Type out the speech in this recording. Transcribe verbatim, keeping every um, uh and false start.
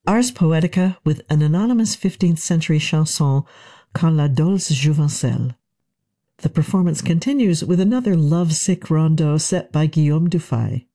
Ars Poetica with an anonymous fifteenth century chanson, Quand la dolce jouvencelle. The performance continues with another love-sick rondeau set by Guillaume Dufay.